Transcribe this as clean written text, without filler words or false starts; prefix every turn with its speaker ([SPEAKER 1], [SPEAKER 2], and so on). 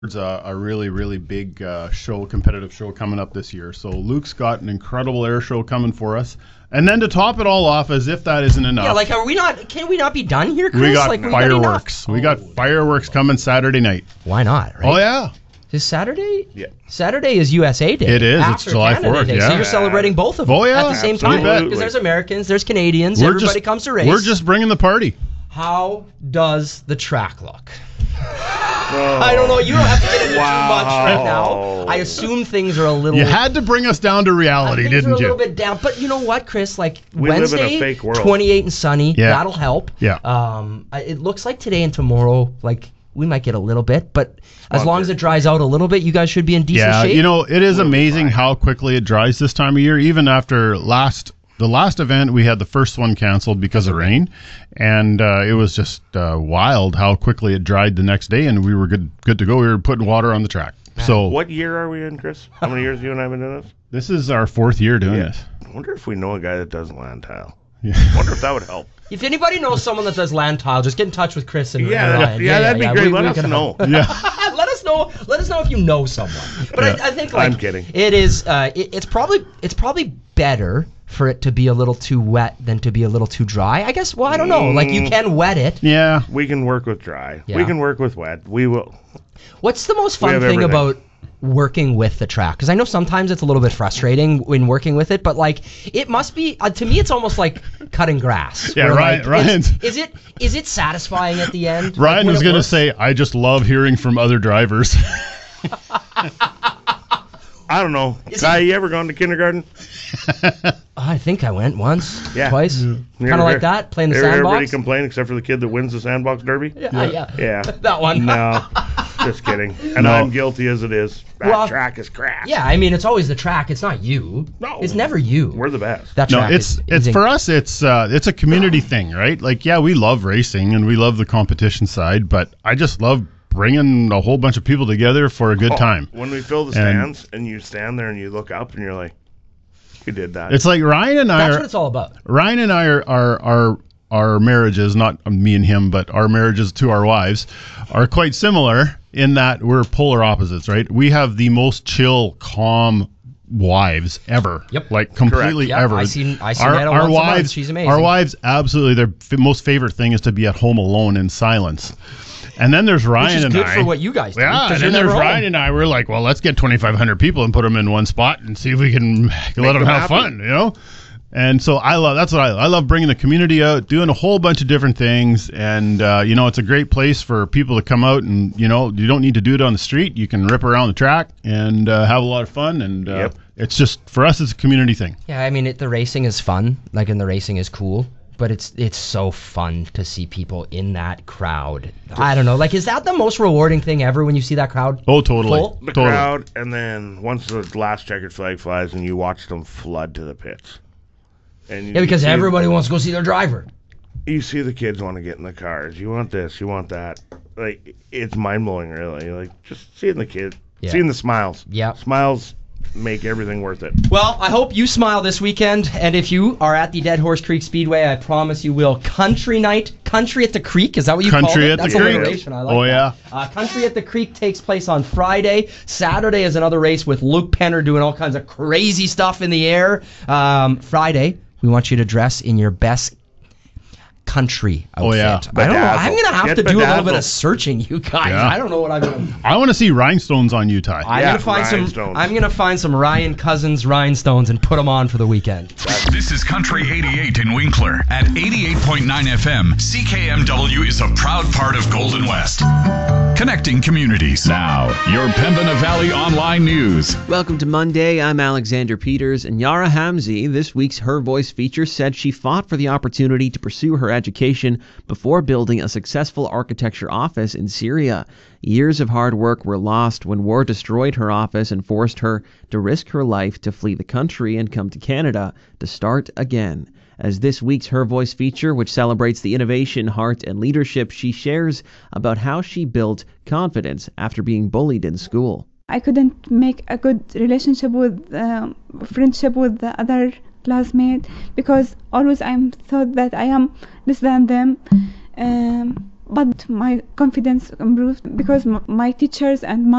[SPEAKER 1] There's a really, really big competitive show coming up this year. So Luke's got an incredible air show coming for us. And then to top it all off, as if that isn't enough.
[SPEAKER 2] Yeah, like, can we not be done here, Chris?
[SPEAKER 1] We got
[SPEAKER 2] like,
[SPEAKER 1] fireworks. We got fireworks coming Saturday night.
[SPEAKER 2] Why not, right?
[SPEAKER 1] Oh, yeah.
[SPEAKER 2] Is Saturday?
[SPEAKER 3] Yeah.
[SPEAKER 2] Saturday is USA Day.
[SPEAKER 1] It is. It's July
[SPEAKER 2] Canada
[SPEAKER 1] 4th,
[SPEAKER 2] Day,
[SPEAKER 1] yeah.
[SPEAKER 2] So you're celebrating both of them
[SPEAKER 1] yeah,
[SPEAKER 2] at the same time.
[SPEAKER 3] absolutely.
[SPEAKER 2] Because there's Americans, there's Canadians, everybody comes to race.
[SPEAKER 1] We're just bringing the party.
[SPEAKER 2] How does the track look? I don't know. You don't have to get into too much right now. I assume things are a little...
[SPEAKER 1] You had to bring us down to reality,
[SPEAKER 2] things
[SPEAKER 1] didn't
[SPEAKER 2] are a
[SPEAKER 1] you?
[SPEAKER 2] little bit down. But you know what, Chris? Like,
[SPEAKER 3] We live in a
[SPEAKER 2] Wednesday,
[SPEAKER 3] fake world.
[SPEAKER 2] 28 and sunny.
[SPEAKER 1] Yeah.
[SPEAKER 2] That'll help.
[SPEAKER 1] Yeah.
[SPEAKER 2] It looks like today and tomorrow, like, we might get a little bit. But as long as it dries out a little bit, you guys should be in decent shape.
[SPEAKER 1] You know, it is amazing how quickly it dries this time of year. Even after the last event, we had the first one canceled because of rain, and it was just wild how quickly it dried the next day, and we were good to go. We were putting water on the track. So
[SPEAKER 3] What year are we in, Chris? How many years you and I have been doing this?
[SPEAKER 1] this is our 4th year doing this.
[SPEAKER 3] I wonder if we know a guy that does land tile.
[SPEAKER 1] Yeah.
[SPEAKER 3] I wonder if that would help.
[SPEAKER 2] If anybody knows someone that does land tile, just get in touch with Chris and
[SPEAKER 3] Yeah,
[SPEAKER 2] Ryan.
[SPEAKER 3] that'd be great. Let us
[SPEAKER 2] can
[SPEAKER 3] know.
[SPEAKER 1] Yeah.
[SPEAKER 2] Let us know. Let us know if you know someone. But I think, like,
[SPEAKER 3] I'm kidding.
[SPEAKER 2] It is. It's probably better for it to be a little too wet than to be a little too dry. I guess. Well, I don't know. Like, you can wet it.
[SPEAKER 1] Yeah.
[SPEAKER 3] We can work with dry.
[SPEAKER 2] Yeah.
[SPEAKER 3] We can work with wet. We will.
[SPEAKER 2] What's the most
[SPEAKER 3] We
[SPEAKER 2] fun
[SPEAKER 3] have
[SPEAKER 2] thing
[SPEAKER 3] everything.
[SPEAKER 2] about working with the track? Because I know sometimes it's a little bit frustrating when working with it, but like, it must be. To me, it's almost like cutting grass.
[SPEAKER 1] Yeah,
[SPEAKER 2] where, like,
[SPEAKER 1] Ryan's-
[SPEAKER 2] Is it satisfying at the end?
[SPEAKER 1] Ryan
[SPEAKER 2] when
[SPEAKER 1] was
[SPEAKER 2] it
[SPEAKER 1] going to
[SPEAKER 2] works?
[SPEAKER 1] say, I just love hearing from other drivers.
[SPEAKER 3] I don't know. Guy, you ever gone to kindergarten?
[SPEAKER 2] I think I went once,
[SPEAKER 3] Yeah.
[SPEAKER 2] twice.
[SPEAKER 3] You
[SPEAKER 2] Kind
[SPEAKER 3] ever
[SPEAKER 2] of like
[SPEAKER 3] hear-
[SPEAKER 2] that, playing the
[SPEAKER 3] Ever hear
[SPEAKER 2] sandbox.
[SPEAKER 3] everybody complain except for the kid that wins the sandbox derby?
[SPEAKER 2] Yeah.
[SPEAKER 3] Yeah.
[SPEAKER 2] That one.
[SPEAKER 3] No, just kidding. And
[SPEAKER 1] No.
[SPEAKER 3] I'm guilty as it is. That
[SPEAKER 2] Well,
[SPEAKER 3] track is crap.
[SPEAKER 2] Yeah, I mean, it's always the track. It's not you.
[SPEAKER 3] No.
[SPEAKER 2] It's never you.
[SPEAKER 3] We're the best.
[SPEAKER 2] That
[SPEAKER 1] No,
[SPEAKER 2] track
[SPEAKER 1] it's for us. It's a community thing, right? Like, yeah, we love racing and we love the competition side, but I just love bringing a whole bunch of people together for a good time.
[SPEAKER 3] When we fill the stands and you stand there and you look up and you're like, you did that.
[SPEAKER 1] It's like Ryan and
[SPEAKER 2] That's
[SPEAKER 1] I
[SPEAKER 2] what it's all about.
[SPEAKER 1] Ryan and I are our marriages, not me and him, but our marriages to our wives are quite similar in that we're polar opposites, right? We have the most chill, calm wives ever.
[SPEAKER 2] Yep.
[SPEAKER 1] Like completely
[SPEAKER 2] Yep,
[SPEAKER 1] ever.
[SPEAKER 2] I see Netta once a month. She's amazing.
[SPEAKER 1] Our wives, absolutely, their most favorite thing is to be at home alone in silence. And then there's Ryan
[SPEAKER 2] Which is
[SPEAKER 1] and
[SPEAKER 2] good
[SPEAKER 1] I.
[SPEAKER 2] for what you guys do.
[SPEAKER 1] Yeah,
[SPEAKER 2] 'cause
[SPEAKER 1] and
[SPEAKER 2] you're
[SPEAKER 1] then there's
[SPEAKER 2] never home.
[SPEAKER 1] Ryan and I. We're like, well, let's get 2,500 people and put them in one spot and see if we can let them
[SPEAKER 3] them
[SPEAKER 1] have
[SPEAKER 3] happy.
[SPEAKER 1] fun, you know? And so that's what I love bringing the community out, doing a whole bunch of different things. And, it's a great place for people to come out and, you don't need to do it on the street. You can rip around the track and have a lot of fun. And
[SPEAKER 3] Yep.
[SPEAKER 1] it's just, for us, it's a community thing.
[SPEAKER 2] Yeah, I mean, the racing is fun. Like, and the racing is cool. But it's so fun to see people in that crowd. I don't know. Like, is that the most rewarding thing ever when you see that crowd?
[SPEAKER 1] Oh, totally.
[SPEAKER 2] Full?
[SPEAKER 3] the
[SPEAKER 1] Totally.
[SPEAKER 3] crowd, and then once the last checkered flag flies and you watch them flood to the pits. And
[SPEAKER 2] Yeah, because
[SPEAKER 3] you see-
[SPEAKER 2] everybody wants to go see their driver.
[SPEAKER 3] You see the kids want to get in the cars. You want this, you want that. Like, it's mind-blowing, really. Like, just seeing the kids,
[SPEAKER 2] Yeah.
[SPEAKER 3] seeing the smiles.
[SPEAKER 2] Yep.
[SPEAKER 3] Smiles make everything worth it.
[SPEAKER 2] Well, I hope you smile this weekend, and if you are at the Dead Horse Creek Speedway, I promise you will. Country Night, Country at the Creek, is that what you called
[SPEAKER 1] Country
[SPEAKER 2] it?
[SPEAKER 1] at the
[SPEAKER 2] That's
[SPEAKER 1] Creek.
[SPEAKER 2] alliteration. I like
[SPEAKER 1] Oh,
[SPEAKER 2] that. Country at the Creek takes place on Friday. Saturday is another race with Luke Penner doing all kinds of crazy stuff in the air. Friday, we want you to dress in your best country outfit.
[SPEAKER 1] Oh, yeah.
[SPEAKER 2] I don't know. I'm going to have
[SPEAKER 3] Get
[SPEAKER 2] to do a little bit
[SPEAKER 3] bedazzled.
[SPEAKER 2] of searching, you guys.
[SPEAKER 1] Yeah.
[SPEAKER 2] I don't know what I'm going to
[SPEAKER 1] I want to see rhinestones on you, Ty.
[SPEAKER 3] Yeah,
[SPEAKER 2] I'm gonna find some Ryan Cousins rhinestones and put them on for the weekend.
[SPEAKER 4] This is Country 88 in Winkler at 88.9 FM. CKMW is a proud part of Golden West. Connecting communities. Now, your Pembina Valley Online News.
[SPEAKER 5] Welcome to Monday. I'm Alexander Peters, and Yara Hamzi, this week's Her Voice feature, said she fought for the opportunity to pursue her education before building a successful architecture office in Syria. Years of hard work were lost when war destroyed her office and forced her to risk her life to flee the country and come to Canada to start again. As this week's Her Voice feature, which celebrates the innovation, heart, and leadership, she shares about how she built confidence after being bullied in school.
[SPEAKER 6] I couldn't make a good relationship with friendship with the other classmates because always I'm thought that I am less than them. but my confidence improved because my teachers and